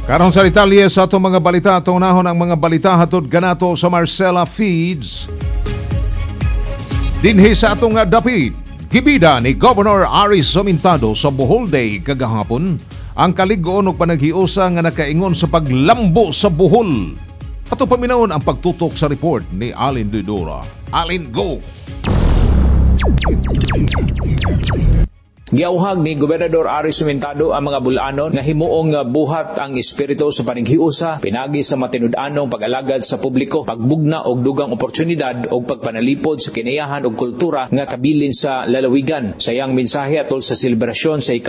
Karong sa Italia sa atong mga balita, atong nahon ang mga balita hatod ganato sa Marcela Feeds. Dinhi sa atong dapit, gibida ni Governor Aris Sumintado sa Bohol Day kagahapon ang kalig-on ug panaghiusa nga nakaingon sa paglambo sa Bohol. Ato paminawon ang pagtutok sa report ni Alin Dudora. Alin, go! Giauhag ni Gobernador Aris Sumintado ang mga bulanon nga himuong buhat ang espiritu sa panighiusa pinagi sa matinud-anong pag-alagad sa publiko, pagbugna og dugang oportunidad og pagpanalipod sa kinayahan og kultura nga kabilin sa lalawigan. Sayang mensahe atol sa selebrasyon sa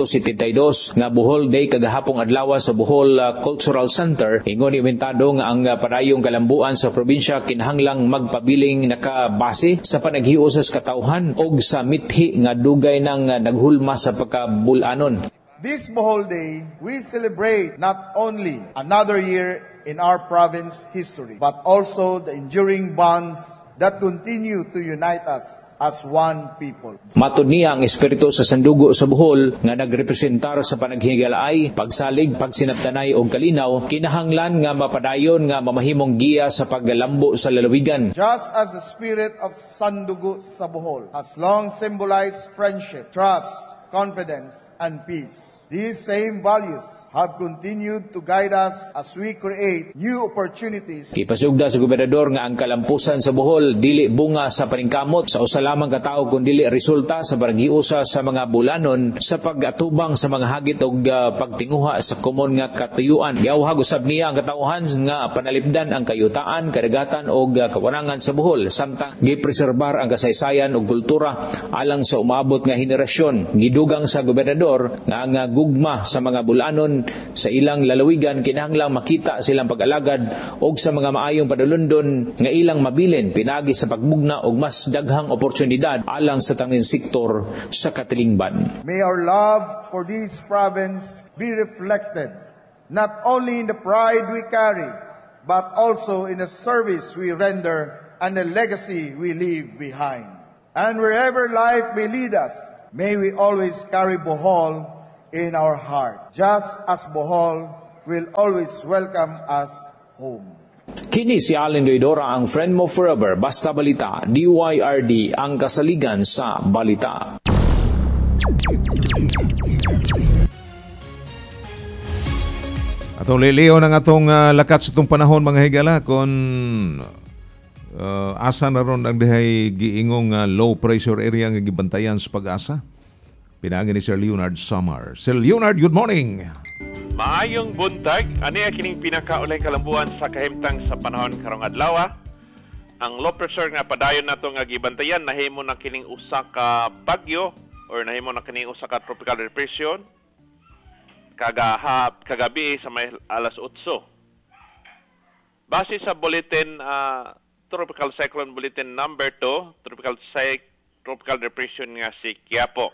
ika-172 nga Bohol Day kagahapong adlaw sa Bohol Cultural Center, ingon ni Sumintado nga ang padayong kalambuan sa probinsya kinahanglang magpabiling nakabase sa panaghiusa sa katawhan og sa mithi nga dugay ng naghulma sa pagkabulanon. This Bohol Day, we celebrate not only another year in our province history, but also the enduring bonds that continue to unite us as one people. Matud niya ang espiritu sa sandugo sa Bohol nga nagrepresentar sa panaghigalay, pagsalig, pagsinabtanay o kalinaw, kinahanglan nga mapadayon nga mamahimong giya sa paglambo sa lalawigan. Just as the spirit of sandugo sa Bohol has long symbolized friendship, trust, confidence, and peace, these same values have continued to guide us as we create new opportunities. Ipasugda sa gobernador nga ang kalampusan sa Bohol dili bunga sa paningkamot sa usa lamang ka tawo kundi dili resulta sa panaghiusa sa mga bulanon sa pag-atubang sa mga hagit og pagtinguha sa komon nga katuyuan. Giauhag usab niya ang katawhan nga panalipdan ang kayutaan, kadagatan og kawanangan sa Bohol samtang gipreserbar ang kasaysayan ug kultura alang sa umabot nga henerasyon. Gidugang sa gobernador nga ang gugma sa mga bulanon sa ilang lalawigan kinahanglang makita silang pag-alagad og sa mga maayong padulundon nga ilang mabilin pinagi sa pagbugna og mas daghang oportunidad alang sa tanging sektor sa katilingban. May our love for this province be reflected not only in the pride we carry, but also in the service we render and the legacy we leave behind. And wherever life may lead us, may we always carry Bohol in our heart, just as Bohol will always welcome us home. Kini si Alin Dudora, ang friend mo forever, basta balita, DYRD, ang kasaligan sa balita. Atong liliw ng atong lakat sa itong panahon mga higala kung asa na ron ang dihay giingong low pressure area nga gibantayan sa pag-asa. Pinangin ni Sir Leonard Samar. Sir Leonard, good morning. Maayong buntag, ani kining pinakaulay kalambuan sa kahimtang sa panahon karong adlaw. Ang low pressure nga padayon nato nga gibantayan nahimo na kining usa ka bagyo or nahimo na kining usa ka tropical depression kagabi sa may alas 8. Base sa bulletin tropical cyclone bulletin number 2, tropical depression nga si Quiapo.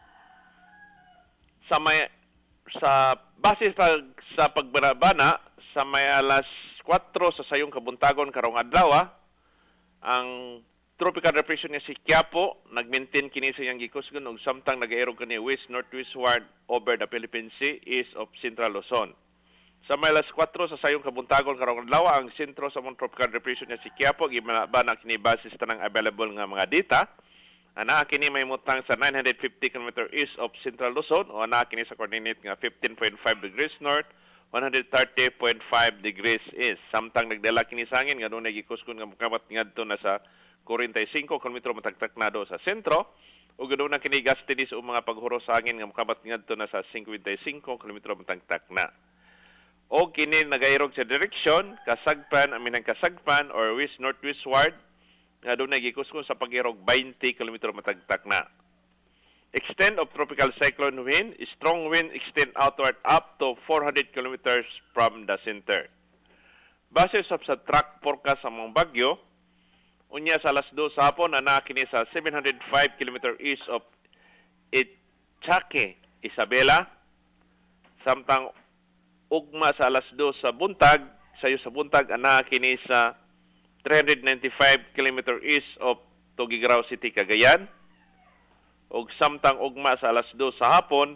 Base sa pagbabana sa may alas 4 sa sayong kabuntagon karong adlaw, ang tropical depression niya si Quiapo nag-maintain kini sa iyang gikusgon ug samtang nag-aerog kani west-northwestward over the Philippine Sea east of Central Luzon. Sa may alas 4 sa sayong kabuntagon karong adlaw, ang sentro sa mong tropical depression niya si Quiapo gibana kini base sa tanang available nga mga data. Ana kini may mutang sa 950 km east of Central Luzon o ana kini sa coordinate nga 15.5 degrees north, 130.5 degrees east. Samtang nagdala kini sa hangin nga dunay gikuskon nga mokabat ngadto na sa 45 km matagtak na do sa sentro ug aduna kini gastidis o mga paghuro sa hangin nga mokabat ngadto na sa 55 km matagtak na. O kini nagairog sa direksyon kasagpan aminang kasagpan or west northwestward nga doon nagikuskon sa pag-irog 20 km matagtak na. Extent of tropical cyclone wind, strong wind extend outward up to 400 km from the center. Base sa track forecast sa mga bagyo, unya sa alas 2 sa hapon na nakini sa 705 km east of Ichaque, Isabela. Samtang ugma sa alas 2 sa buntag, sayo sa buntag, nakini sa 395 km east of Tuguegarao City, Cagayan. Og samtang ugma sa alas 2 sa hapon,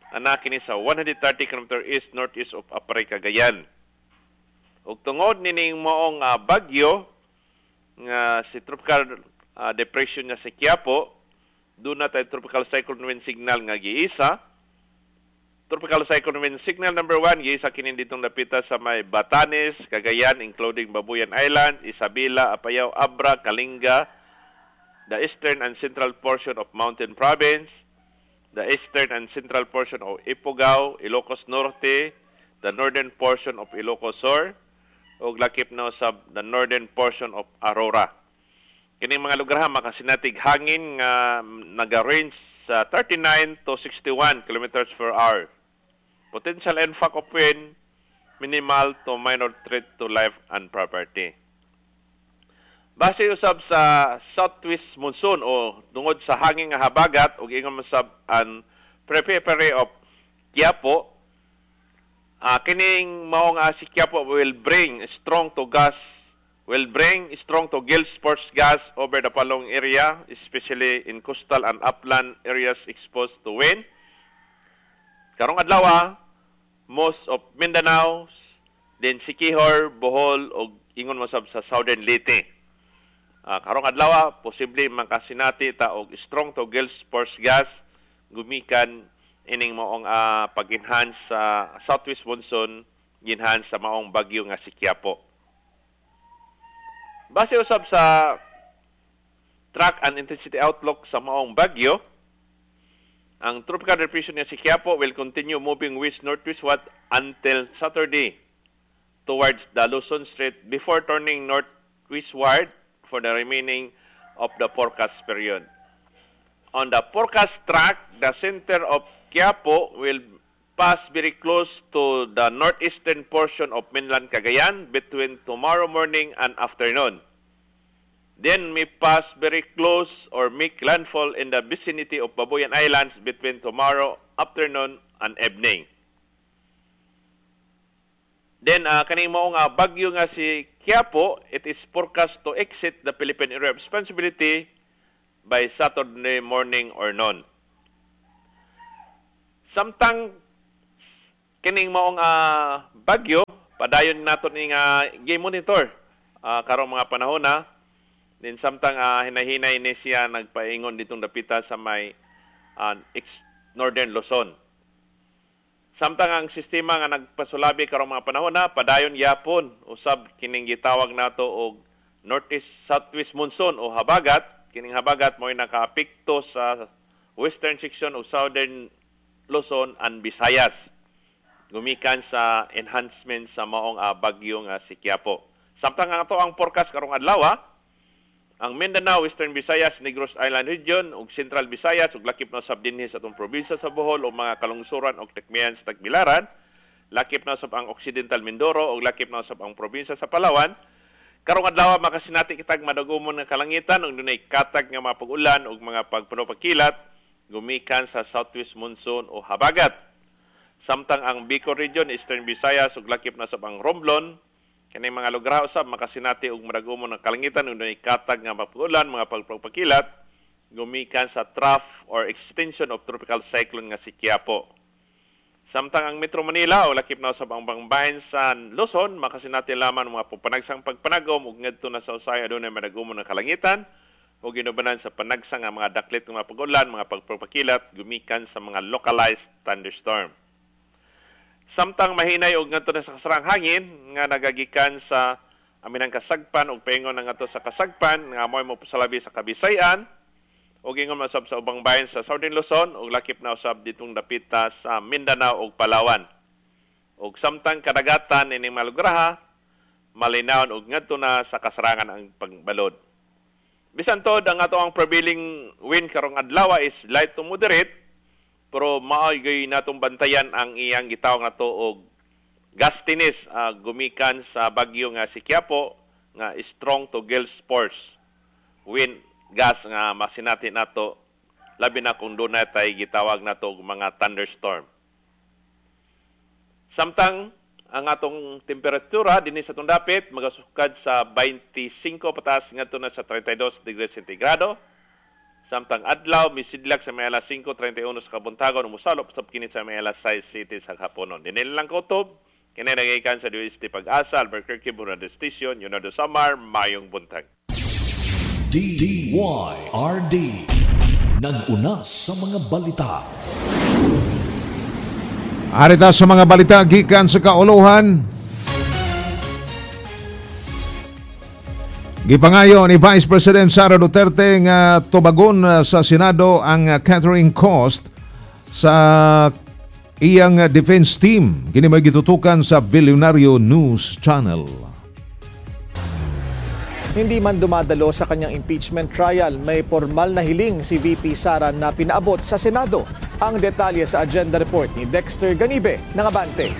ana kini sa 130 km east-northeast of Apray, Cagayan. Ug tungod nining moong bagyo nga si tropical depression nga si Quiapo, doon na tayo tropical cyclone wind signal nga giisa. Tropical cyclone wind signal number 1 giisa kini ditong napita sa may Batanes, Cagayan, including Babuyan Island, Isabela, Apayao, Abra, Kalinga, the eastern and central portion of Mountain Province, the eastern and central portion of Ifugao, Ilocos Norte, the northern portion of Ilocos Sur, ug lakip na sa the northern portion of Aurora. Kining mga lugar makasinatig hangin nga naga-range sa 39 to 61 kilometers per hour. Potential impact of wind, minimal to minor threat to life and property. Base usab sa southwest monsoon o tungod sa hangin nga habagat ug ingon masab an prefecture of Quiapo, kining mao nga si Quiapo will bring strong to gale force gas over the Palong area, especially in coastal and upland areas exposed to wind. Karong adlaw, most of Mindanao, then Siquijor, Bohol, o ingon masab sa Southern Leyte. Karong adlaw, posible makasinati ta og strong to gale force gas gumikan ining maong pag-enhance sa southwest monsoon, ginhance sa maong bagyo nga si Quiapo. Base usab sa track and intensity outlook sa maong bagyo, ang tropical depression niya si Quiapo will continue moving west-northwestward until Saturday towards the Luzon Strait before turning northwestward for the remaining of the forecast period. On the forecast track, the center of Quiapo will pass very close to the northeastern portion of mainland Cagayan between tomorrow morning and afternoon. Then may pass very close or make landfall in the vicinity of Babuyan Islands between tomorrow afternoon and evening. Then kaning mao nga bagyo nga si Quiapo, it is forecast to exit the Philippine area of responsibility by Saturday morning or noon. Samtang kining mao nga bagyo, padayon nato ni nga gi-monitor karong mga panahon na. Then samtang hinahinay ni siya nagpaingon ditong dapita sa may northern Luzon. Samtang ang sistema nga nagpasulabi karong mga panahon na padayon yapon usab kining gitawag nato og northeast southwest monsoon o habagat. Kining habagat mo'y nakaapekto sa western section of southern Luzon and Visayas. Gumikan sa enhancement sa maong bagyo nga si Quiapo. Samtang ang ato ang forecast karong adlaw, ang Mindanao, Western Visayas, Negros Island Region, ug Central Visayas, ug lakip na sab dinhi sa atong probinsya sa Bohol o mga kalungsuran ug tekmeyan sa Tagbilaran, lakip na sab ang Occidental Mindoro ug lakip na sab ang probinsya sa Palawan. Karong adlaw makasinati kitag madagumon nga kalangitan ug dunay katag nga mga pag-ulan ug mga pagpuno-pagkilat gumikan sa southwest monsoon o habagat. Samtang ang Bicol Region, Eastern Visayas ug lakip na sab ang Romblon, kani mga lugar usab makasinati og madagumon nga kalangitan ug dunay katag nga pag-ulan, mga pagpakilat gumikan sa trough or extension of tropical cyclone nga si Quiapo. Samtang ang Metro Manila o lakip na usab ang bangbahin sa Luzon makasinati lamang mga panagsang pagpanagom ug ngadto na sa usaya dunay madagumon nga kalangitan ug ginubanan sa panagsang nga mga daklit nga pag-ulan, mga pagpakilat gumikan sa mga localized thunderstorm. Samtang mahinay og ngadto na sa kasarang hangin nga nagagikan sa aminang kasagpan ug paingon na ngadto sa kasagpan nga mo'y mopasalabi sa Kabisayan ug ingon masab sa ubang bahin sa Southern Luzon ug lakip na usab ditong dapita sa Mindanao ug Palawan. Ug samtang kadagatan ining mga lugar malinawon ug ngadto na sa kasarangan ang pagbalod. Bisan tod ang ato ang prevailing wind karong adlaw is light to moderate, pero maoy natong bantayan ang iyang gitawag nato og gustiness gumikan sa bagyo nga si Quiapo nga strong to gale force wind gas nga masinati nato labi na kung dunay tay gitawag nato og mga thunderstorm. Samtang ang atong temperatura dinhi sa atong dapit magasukad sa 25 pataas ngadto na sa 32 degrees centigrado. Samtang adlaw misidlak sa may alas 5:31 sa kabuntagon umusalop sa kini sa may alas 6 city sa haponon. Dinili lang kutob kini nagikan sa DOST Pag-asa, Albuquerque, Burnado Station, Yunado Samar, mayong buntag. DYRD nag-una sa mga balita. Arita sa mga balita gikan sa kauluhan. Gipangayo ni Vice President Sara Duterte nga tubagon sa Senado ang catering cost sa iyang defense team. Kini may gitutukan sa Billionario News Channel. Hindi man dumadalo sa kanyang impeachment trial, may formal na hiling si VP Sara na pinaabot sa Senado. Ang detalye sa agenda report ni Dexter Ganibe ng Abante.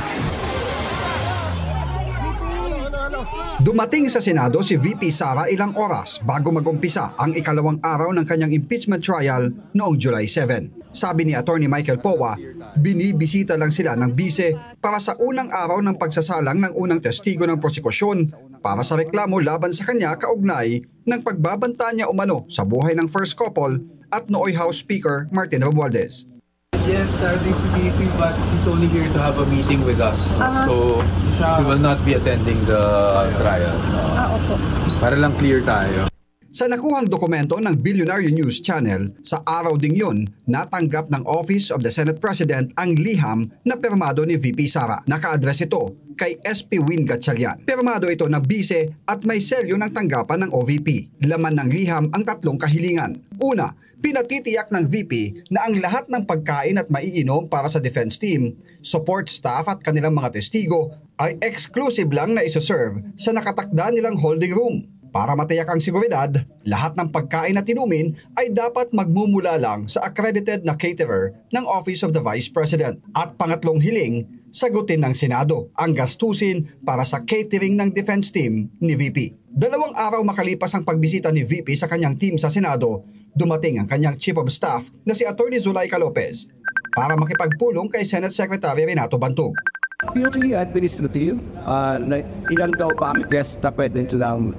Dumating sa Senado si VP Sara ilang oras bago mag-umpisa ang ikalawang araw ng kanyang impeachment trial noong July 7. Sabi ni Attorney Michael Powa, binibisita lang sila ng bise para sa unang araw ng pagsasalang ng unang testigo ng prosekusyon para sa reklamo laban sa kanya kaugnay ng pagbabanta niya umano sa buhay ng first couple at nooy House Speaker Martin Romualdez. Yes, starting si VP, but she's only here to have a meeting with us. So, she will not be attending the trial. Para lang clear tayo. Sa nakuhang dokumento ng Billionario News Channel, sa araw ding yun, natanggap ng Office of the Senate President ang liham na pirmado ni VP Sara. Naka-address ito kay SP Win Gatchalian. Pirmado ito na bise at may selyo ng tanggapan ng OVP. Laman ng liham ang tatlong kahilingan. Una, pinatitiyak ng VP na ang lahat ng pagkain at maiinom para sa defense team, support staff at kanilang mga testigo ay exclusive lang na isa-serve sa nakatakda nilang holding room. Para matiyak ang seguridad, lahat ng pagkain at inumin ay dapat magmumula lang sa accredited na caterer ng Office of the Vice President. At pangatlong hiling, sagutin ng Senado ang gastusin para sa catering ng defense team ni VP. 2 araw makalipas ang pagbisita ni VP sa kanyang team sa Senado, dumating ang kanyang Chief of Staff na si Attorney Zulaika Lopez para makipagpulong kay Senate Secretary Renato Bantog. Purely administrative, ilang daw pa ang guest na pwede silang,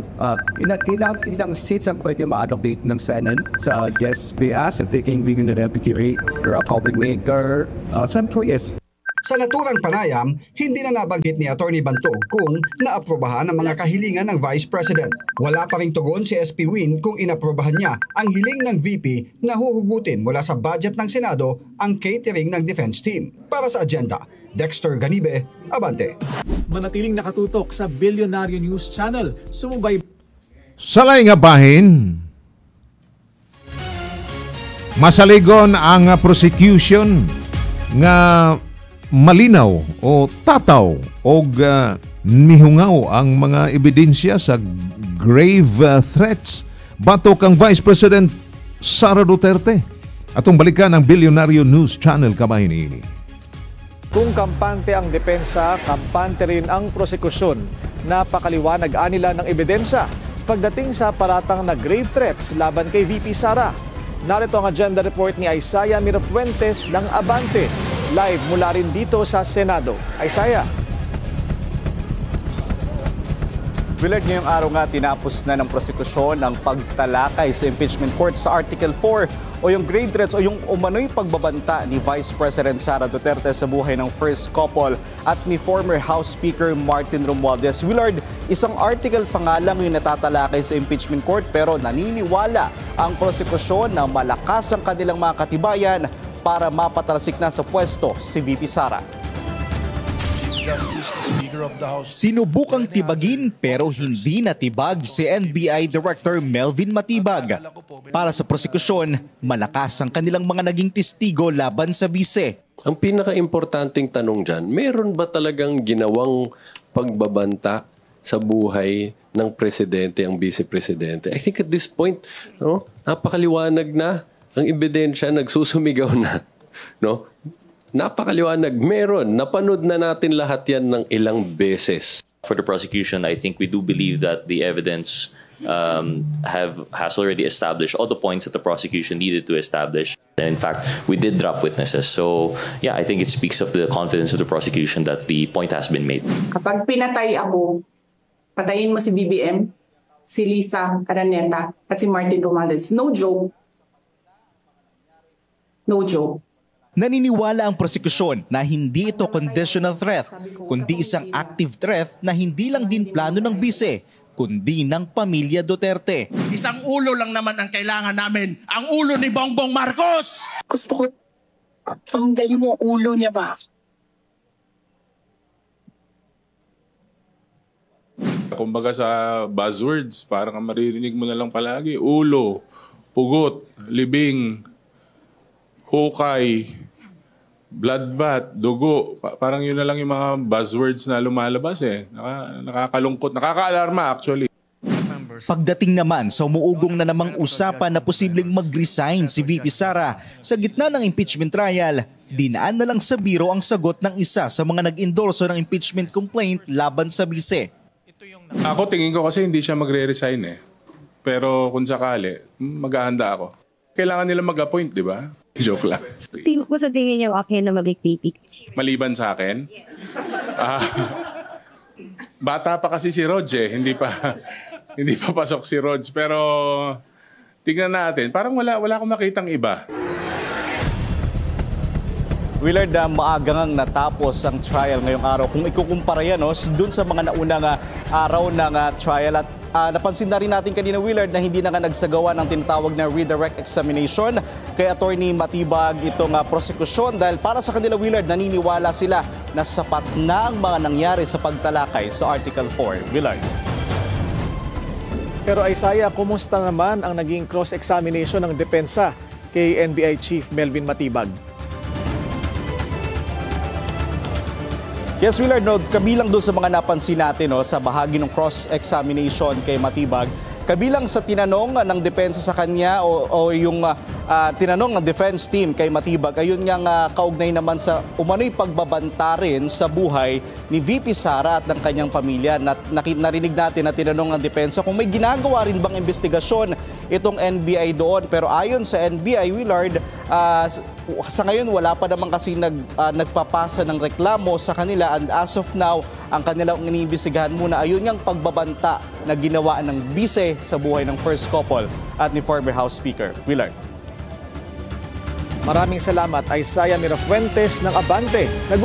ilang seats ang pwede ma-allocate ng Senate sa guest BS, if they can be in the deputy or a public maker, some yes. Sa naturang panayam, hindi na nabanggit ni Attorney Bantog kung naaprobahan ang mga kahilingan ng Vice President. Wala pa ring tugon si SP Win kung inaprobahan niya ang hiling ng VP na huhugutin mula sa budget ng Senado ang catering ng defense team. Para sa agenda, Dexter Ganibe, Abante. Manatiling nakatutok sa Billionario News Channel. Sumubay. Salay nga bahin, masaligon ang prosecution nga malinaw o tataw o mihungaw ang mga ebidensya sa grave threats batok ang Vice President Sara Duterte. Atong balikan ang Billionario News Channel kabahin ini. Kung kampante ang depensa, kampante rin ang prosekusyon. Napakaliwanag anila ng ebidensya pagdating sa paratang na grave threats laban kay VP Sara. Narito ang agenda report ni Isaiah Mirafuentes ng Abante. Live mula rin dito sa Senado. Isaiah. Willard, ngayong araw nga tinapos na ng prosekusyon ang pagtalakay sa impeachment court sa Article 4 o yung grave threats o yung umano'y pagbabanta ni Vice President Sara Duterte sa buhay ng first couple at ni former House Speaker Martin Romualdez. Willard, isang article pa nga lang yung natatalakay sa impeachment court pero naniniwala ang prosekusyon na malakas ang kanilang mga katibayan para mapatalsik na sa pwesto si VP Sara. Sinubukang tibagin pero hindi natibag si NBI Director Melvin Matibag. Para sa prosekusyon, malakas ang kanilang mga naging testigo laban sa bise. Ang pinaka-importanting tanong dyan, meron ba talagang ginawang pagbabanta sa buhay ng presidente, ang vice-presidente? I think at this point, napakaliwanag na. Ang ebidensya nagsusumigaw na. Napakaliwanag. Meron. Napanood na natin lahat yan ng ilang beses. For the prosecution, I think we do believe that the evidence has already established all the points that the prosecution needed to establish. And in fact, we did drop witnesses. So, yeah, I think it speaks of the confidence of the prosecution that the point has been made. Kapag pinatay ako, patayin mo si BBM, si Lisa Araneta at si Martin Romales. No joke. No joke. Naniniwala ang prosekusyon na hindi ito conditional threat, kundi isang active threat na hindi lang din plano ng bise, kundi ng pamilya Duterte. Isang ulo lang naman ang kailangan namin, ang ulo ni Bongbong Marcos! Gusto ko, ang galing mo ulo niya ba? Kumbaga sa buzzwords, parang maririnig mo na lang palagi, ulo, pugot, libing, hukay, bloodbath, dugo. Parang yun na lang yung mga buzzwords na lumalabas eh. Nakakalungkot, nakaka-alarma actually. Pagdating naman sa umuugong na namang usapan na posibleng mag-resign si VP Sara sa gitna ng impeachment trial, dinaan na lang sa biro ang sagot ng isa sa mga nag-endorso ng impeachment complaint laban sa bise. Ako tingin ko kasi hindi siya magre-resign eh. Pero kung sakali, maghahanda ako. Kailangan nila mag-appoint, di ba? Joke lang. Sino po sa tingin niyo okay na mag-VP? Maliban sa akin? Bata pa kasi si Rog eh. Hindi pa pasok si Rog. Pero tingnan natin. Parang wala akong makitang iba. Willard, maaga ngang natapos ang trial ngayong araw. Kung ikukumpara yan dun sa mga naunang araw ng trial at napansin na rin natin kanina, Willard, na hindi na nga nagsagawa ng tinatawag na redirect examination kay Attorney Matibag itong prosekusyon dahil para sa kanila, Willard, naniniwala sila na sapat na ang mga nangyari sa pagtalakay sa Article 4. Willard. Pero Isaiah, kumusta naman ang naging cross-examination ng depensa kay NBI Chief Melvin Matibag? Yes, Willard, kabilang doon sa mga napansin natin sa bahagi ng cross-examination kay Matibag, kabilang sa tinanong ng depensa sa kanya o yung tinanong ng defense team kay Matibag, ayun nga kaugnay naman sa umano'y pagbabanta rin sa buhay ni VP Sara at ng kanyang pamilya. Narinig natin na tinanong ng depensa kung may ginagawa rin bang investigasyon itong NBI doon. Pero ayon sa NBI, Willard, sa ngayon wala pa naman kasi nagpapasa ng reklamo sa kanila, and as of now, ang kanilang iniimbestigahan muna ayun yung pagbabanta na ginawa ng bise sa buhay ng first couple at ni former House Speaker. Willard. Maraming salamat, Isaiah Mirafuentes ng Abante.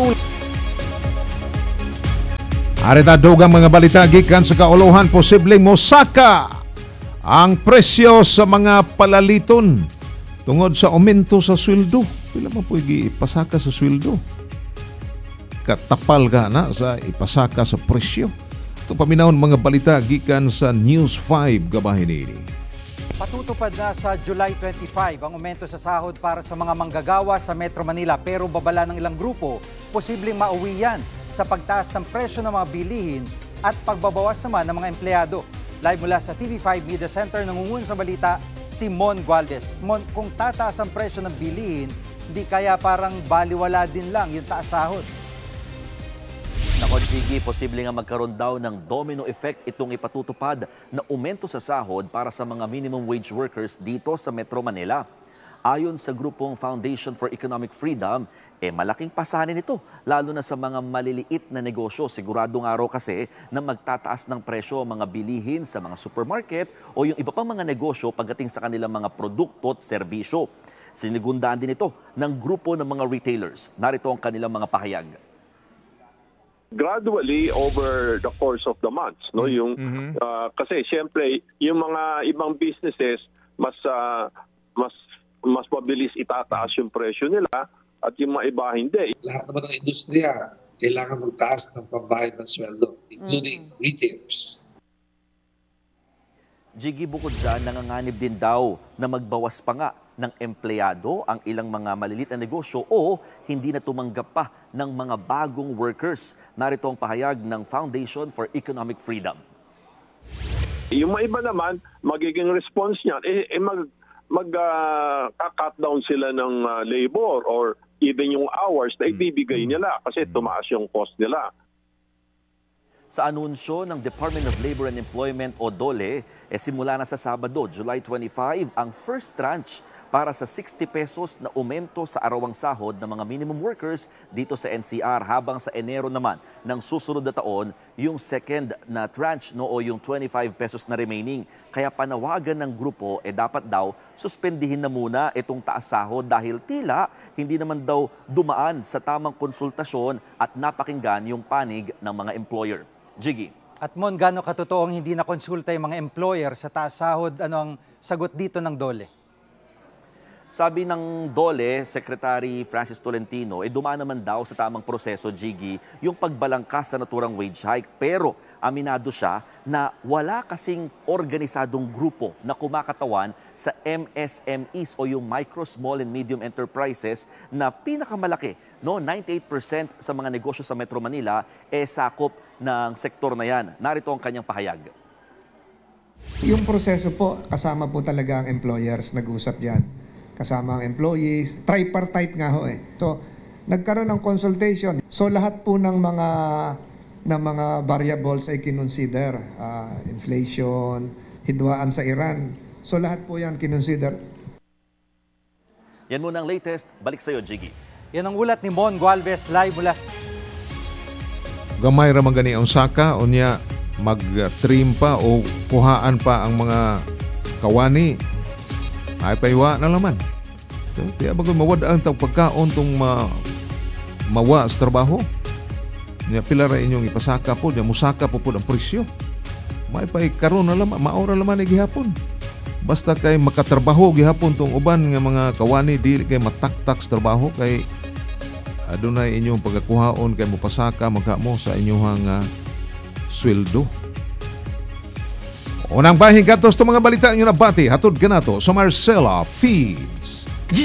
Arita dugang mga balita gikan sa kauluhan, posibleng mosaka ang presyo sa mga palaliton tungod sa aumento sa sweldo. Pila man po ipasaka sa sweldo. Katapal ka na sa ipasaka sa presyo. Ito paminahon mga balita gikan sa News 5 gabahin ini. Patutupad na sa July 25 ang aumento sa sahod para sa mga manggagawa sa Metro Manila, pero babala ng ilang grupo, posibleng mauwi yan sa pagtaas ng presyo ng mga bilihin at pagbabawas naman ng mga empleyado. Live mula sa TV5 Media Center, nangungun sa balita si Mon Gualdes. Mon, kung tataas ang presyo ng bilihin, hindi kaya parang baliwala din lang yung taas sahod? Nako, Gigi, posible nga magkaroon daw ng domino effect itong ipatutupad na aumento sa sahod para sa mga minimum wage workers dito sa Metro Manila. Ayon sa grupong Foundation for Economic Freedom, malaking pasanin ito, lalo na sa mga maliliit na negosyo. Siguradong araw kasi na magtataas ng presyo ang mga bilihin sa mga supermarket o yung iba pang mga negosyo pagdating sa kanilang mga produkto at serbisyo. Sinigundaan din ito ng grupo ng mga retailers. Narito ang kanilang mga pahayag. Gradually over the course of the months, kasi siyempre yung mga ibang businesses mas mabilis itataas yung presyo nila at yung mga iba hindi. Lahat naman ng industriya kailangan magtaas ng pambayad ng sweldo, including retailers. Jiggy, bukod dyan, nanganganib din daw na magbawas pa nga ng empleyado ang ilang mga maliliit na negosyo o hindi na tumanggap pa ng mga bagong workers. Narito ang pahayag ng Foundation for Economic Freedom. Yung mga iba naman, magiging response niyan, mag-cut down sila ng labor or even yung hours na ibibigay nila kasi tumaas yung cost nila. Sa anunsyo ng Department of Labor and Employment o DOLE, simula na sa Sabado, July 25, ang first tranche para sa 60 pesos na aumento sa arawang sahod ng mga minimum workers dito sa NCR, habang sa Enero naman ng susunod na taon yung second na tranche o yung 25 pesos na remaining. Kaya panawagan ng grupo dapat daw suspendihin na muna itong taas sahod dahil tila hindi naman daw dumaan sa tamang konsultasyon at napakinggan yung panig ng mga employer. Jiggy. At Mon, gaano katotoong hindi na konsulta yung mga employer sa taas sahod? Ano ang sagot dito ng DOLE? Sabi ng DOLE, Secretary Francis Tolentino, dumaan naman daw sa tamang proseso, Jiggy, yung pagbalangkas sa naturang wage hike. Pero aminado siya na wala kasing organisadong grupo na kumakatawan sa MSMEs o yung Micro, Small and Medium Enterprises na pinakamalaki. 98% sa mga negosyo sa Metro Manila sakop ng sektor na yan. Narito ang kanyang pahayag. Yung proseso po, kasama po talaga ang employers, nag-usap dyan. Kasama ang employees, tripartite nga ho eh. So, nagkaroon ng consultation. So, lahat po ng mga variables ay kinonsider. Inflation, hidwaan sa Iran. So, lahat po yan kinonsider. Yan muna ang latest. Balik sa'yo, Jiggy. Yan ang ulat ni Mon Gualvez live mula gamay ra man gani ang saka unya mag-trim pa o kuhaan pa ang mga kawani ay paywa na laman. So, kaya bago mawadaan tawag pagkaon tong mawa sa trabaho. Nya pila ra inyong ipasaka po, nya musaka po ang presyo. May pay karon na laman, maora laman ni gihapon. Basta kay makatrabaho gihapon tong uban nga mga kawani dili kay mataktak sa trabaho kay adunay inyong pagkakuhaon kay mopasaka magkamo sa inyong sweldo. Unang bahig katos to mga balita nyo nabati hatod kanato sa Marcela Feed.